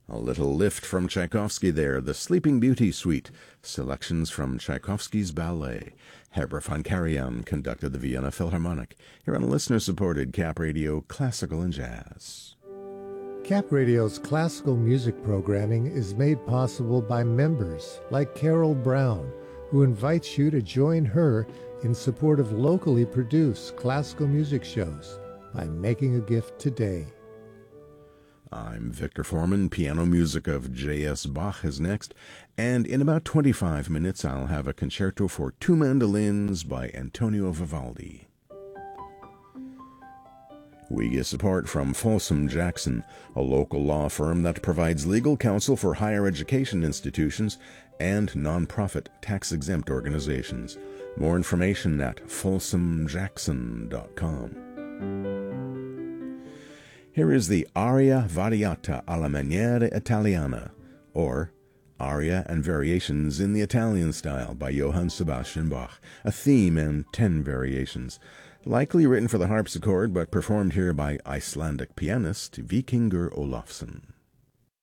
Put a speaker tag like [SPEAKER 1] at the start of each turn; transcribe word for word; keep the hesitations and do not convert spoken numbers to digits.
[SPEAKER 1] A little lift from Tchaikovsky there, the Sleeping Beauty Suite, selections from Tchaikovsky's ballet. Herbert von Karajan conducted the Vienna Philharmonic, here on listener-supported Cap Radio Classical and Jazz.
[SPEAKER 2] Cap Radio's classical music programming is made possible by members like Carol Brown, who invites you to join her in support of locally produced classical music shows by making a gift today.
[SPEAKER 1] I'm Victor Foreman. Piano music of J S. Bach is next, and in about twenty-five minutes I'll have a concerto for two mandolins by Antonio Vivaldi. We get support from Folsom Jackson, a local law firm that provides legal counsel for higher education institutions and nonprofit tax-exempt organizations. More information at folsom jackson dot com. Here is the Aria Variata alla maniera italiana, or Aria and Variations in the Italian Style by Johann Sebastian Bach, a theme and ten variations, likely written for the harpsichord but performed here by Icelandic pianist Víkingur Ólafsson.